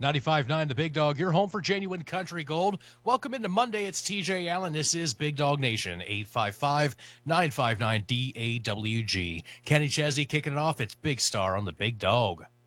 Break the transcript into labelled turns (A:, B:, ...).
A: 95.9 The Big Dog, your home for genuine country gold. Welcome into Monday. It's TJ Allen. This is Big Dog Nation, 855-959-DAWG. Kenny Chesney kicking it off. It's Big Star on the Big Dog.